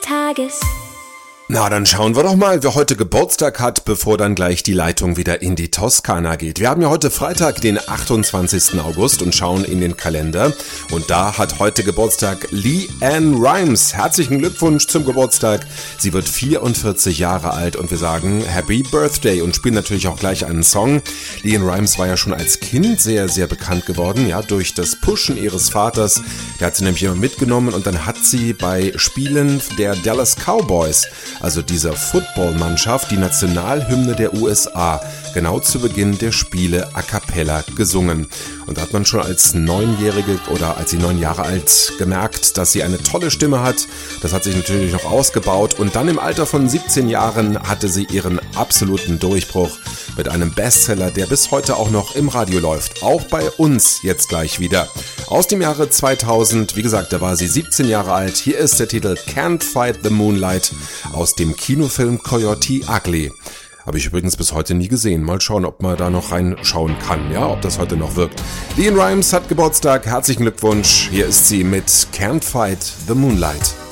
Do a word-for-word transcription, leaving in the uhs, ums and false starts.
Tages. Na, dann schauen wir doch mal, wer heute Geburtstag hat, bevor dann gleich die Leitung wieder in die Toskana geht. Wir haben ja heute Freitag, den achtundzwanzigsten August und schauen in den Kalender. Und da hat heute Geburtstag LeAnn Rimes. Herzlichen Glückwunsch zum Geburtstag. Sie wird vierundvierzig Jahre alt und wir sagen Happy Birthday und spielen natürlich auch gleich einen Song. LeAnn Rimes war ja schon als Kind sehr, sehr bekannt geworden, ja, durch das Pushen ihres Vaters. Der hat sie nämlich immer mitgenommen und dann hat sie bei Spielen der Dallas Cowboys, also dieser Footballmannschaft, die Nationalhymne der U S A, genau zu Beginn der Spiele a cappella gesungen. Und da hat man schon als Neunjährige oder als sie neun Jahre alt gemerkt, dass sie eine tolle Stimme hat. Das hat sich natürlich noch ausgebaut und dann im Alter von siebzehn Jahren hatte sie ihren absoluten Durchbruch mit einem Bestseller, der bis heute auch noch im Radio läuft. Auch bei uns jetzt gleich wieder. Aus dem Jahre zweitausend, wie gesagt, da war sie siebzehn Jahre alt. Hier ist der Titel Can't Fight the Moonlight aus dem Kinofilm Coyote Ugly. Habe ich übrigens bis heute nie gesehen. Mal schauen, ob man da noch reinschauen kann, ja, ob das heute noch wirkt. LeAnn Rimes hat Geburtstag. Herzlichen Glückwunsch. Hier ist sie mit Can't Fight the Moonlight.